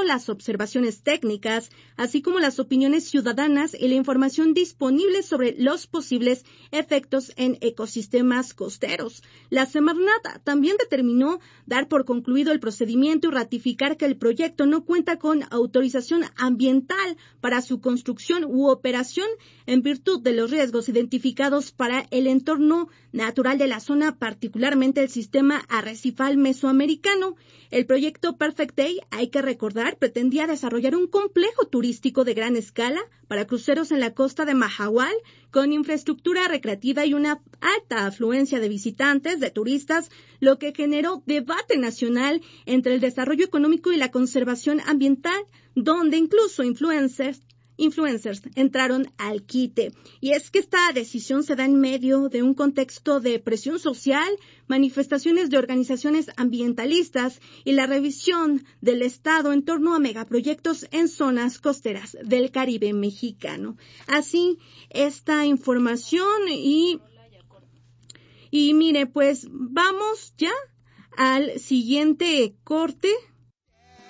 las observaciones técnicas, así como las opiniones ciudadanas y la información disponible sobre los posibles efectos en ecosistemas costeros. La Semarnat también determinó dar por concluido el procedimiento y ratificar que el proyecto no cuenta con autorización ambiental para su construcción u operación en virtud de los riesgos identificados para el entorno natural de la zona, particularmente el sistema arrecifal mesoamericano. El proyecto Perfect Day, hay que recordar, pretendía desarrollar un complejo turístico de gran escala para cruceros en la costa de Mahahual, con infraestructura recreativa y una alta afluencia de visitantes, de turistas, lo que generó debate nacional entre el desarrollo económico y la conservación ambiental, donde incluso influencers entraron al quite. Y es que esta decisión se da en medio de un contexto de presión social, manifestaciones de organizaciones ambientalistas y la revisión del Estado en torno a megaproyectos en zonas costeras del Caribe mexicano. Así, esta información y mire, pues vamos ya al siguiente corte.